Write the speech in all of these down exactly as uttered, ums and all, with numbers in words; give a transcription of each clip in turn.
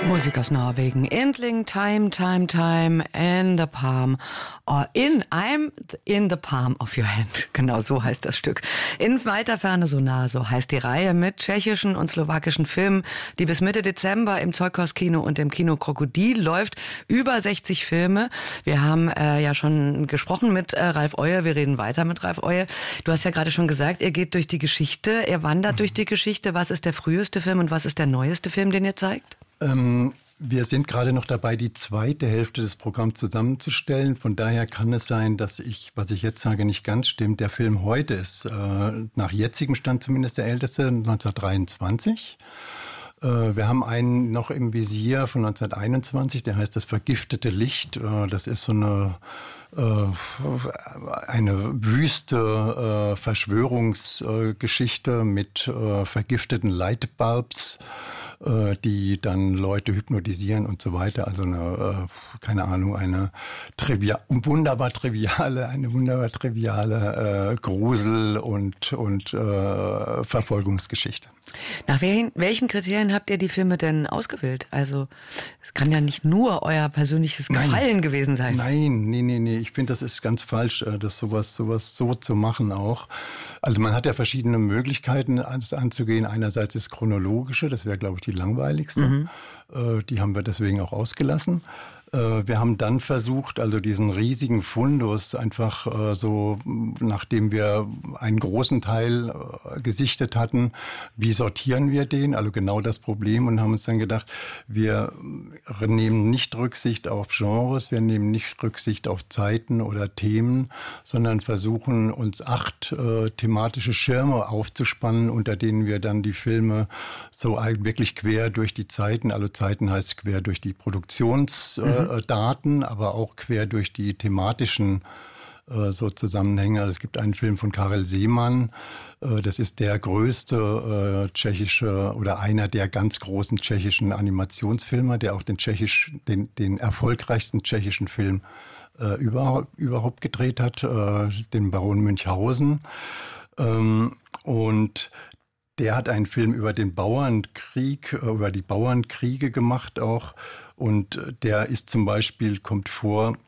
Musik aus Norwegen. Endling, time, time, time, in the palm, or in, I'm in the palm of your hand. Genau so heißt das Stück. In weiter Ferne so nah, so heißt die Reihe mit tschechischen und slowakischen Filmen, die bis Mitte Dezember im Zeughaus-Kino und im Kino Krokodil läuft. Über sechzig Filme. Wir haben äh, ja schon gesprochen mit äh, Ralf Euer. Wir reden weiter mit Ralf Euer. Du hast ja gerade schon gesagt, ihr geht durch die Geschichte, ihr wandert mhm. durch die Geschichte. Was ist der früheste Film und was ist der neueste Film, den ihr zeigt? Ähm, wir sind gerade noch dabei, die zweite Hälfte des Programms zusammenzustellen. Von daher kann es sein, dass ich, was ich jetzt sage, nicht ganz stimmt. Der Film heute ist äh, nach jetzigem Stand zumindest der älteste, neunzehnhundertdreiundzwanzig. Äh, wir haben einen noch im Visier von neunzehnhunderteinundzwanzig, der heißt Das vergiftete Licht. Äh, das ist so eine eine wüste äh, Verschwörungsgeschichte mit äh, vergifteten Lightbulbs, äh, die dann Leute hypnotisieren und so weiter. Also eine, äh, keine Ahnung, eine trivia- wunderbar triviale, eine wunderbar triviale äh, Grusel- und, und äh, Verfolgungsgeschichte. Nach welchen, welchen Kriterien habt ihr die Filme denn ausgewählt? Also es kann ja nicht nur euer persönliches Gefallen Nein. gewesen sein. Nein, nee, nee, nee. Ich finde, das ist ganz falsch, das sowas, sowas so zu machen auch. Also man hat ja verschiedene Möglichkeiten, das anzugehen. Einerseits das Chronologische, das wäre, glaube ich, die langweiligste. Mhm. Die haben wir deswegen auch ausgelassen. Wir haben dann versucht, also diesen riesigen Fundus einfach so, nachdem wir einen großen Teil gesichtet hatten, wie sortieren wir den? Also genau das Problem, und haben uns dann gedacht, wir nehmen nicht Rücksicht auf Genres, wir nehmen nicht Rücksicht auf Zeiten oder Themen, sondern versuchen uns acht äh, thematische Schirme aufzuspannen, unter denen wir dann die Filme so wirklich quer durch die Zeiten, also Zeiten heißt quer durch die Produktions mhm. Daten, aber auch quer durch die thematischen äh, so Zusammenhänge. Es gibt einen Film von Karel Zeman, äh, das ist der größte äh, tschechische oder einer der ganz großen tschechischen Animationsfilmer, der auch den tschechisch, den, den erfolgreichsten tschechischen Film äh, überhaupt, überhaupt gedreht hat, äh, den Baron Münchhausen. Ähm, und Der hat einen Film über den Bauernkrieg, über die Bauernkriege gemacht auch. Und der ist zum Beispiel, kommt vor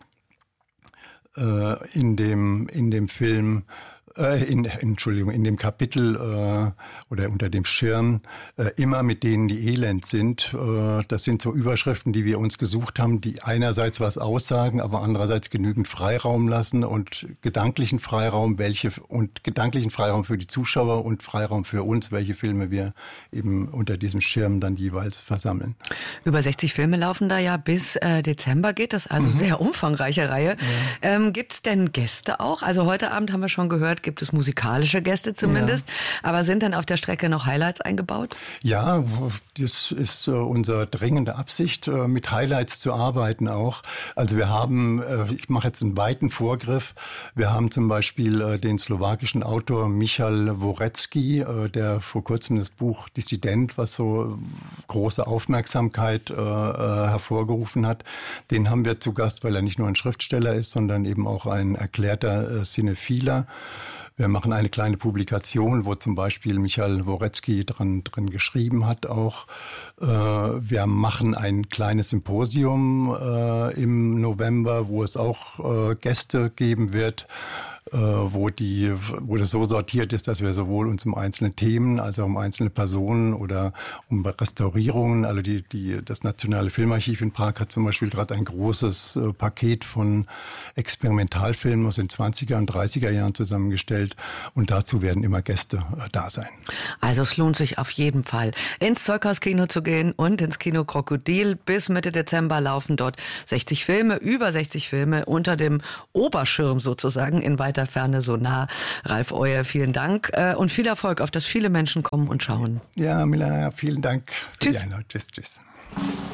äh, in dem, in dem Film, äh, in, Entschuldigung, in dem Kapitel äh, oder unter dem Schirm, äh, immer mit denen, die elend sind. Äh, das sind so Überschriften, die wir uns gesucht haben, die einerseits was aussagen, aber andererseits genügend Freiraum lassen und gedanklichen Freiraum, welche und gedanklichen Freiraum für die Zuschauer und Freiraum für uns, welche Filme wir eben unter diesem Schirm dann jeweils versammeln. Über sechzig Filme laufen da ja bis äh, Dezember geht das, also mhm. sehr umfangreiche Reihe. Ja. Ähm, gibt es denn Gäste auch? Also heute Abend haben wir schon gehört, gibt es musikalische Gäste zumindest. Ja. Aber sind denn auf der Strecke noch Highlights eingebaut? Ja, das ist äh, unsere dringende Absicht, äh, mit Highlights zu arbeiten auch. Also wir haben, äh, ich mache jetzt einen weiten Vorgriff, wir haben zum Beispiel äh, den slowakischen Autor Michal Vorecki, äh, der vor kurzem das Buch Dissident, was so große Aufmerksamkeit äh, hervorgerufen hat, den haben wir zu Gast, weil er nicht nur ein Schriftsteller ist, sondern eben auch ein erklärter äh, Cinephiler. Wir machen eine kleine Publikation, wo zum Beispiel Michal Vorecki dran, drin geschrieben hat auch. Äh, wir machen ein kleines Symposium äh, im November, wo es auch äh, Gäste geben wird, äh, wo, die, wo das so sortiert ist, dass wir sowohl uns um einzelne Themen, also um einzelne Personen oder um Restaurierungen, also die, die, das Nationale Filmarchiv in Prag hat zum Beispiel gerade ein großes äh, Paket von Experimentalfilmen aus den zwanziger und dreißiger Jahren zusammengestellt. Und dazu werden immer Gäste äh, da sein. Also es lohnt sich auf jeden Fall, ins Zeughaus-Kino zu gehen und ins Kino Krokodil. Bis Mitte Dezember laufen dort sechzig Filme, über sechzig Filme unter dem Oberschirm sozusagen, in weiter Ferne so nah. Ralf Euer, vielen Dank äh, und viel Erfolg, auf dass viele Menschen kommen und schauen. Ja, Milena, vielen Dank. Tschüss. Tschüss, tschüss.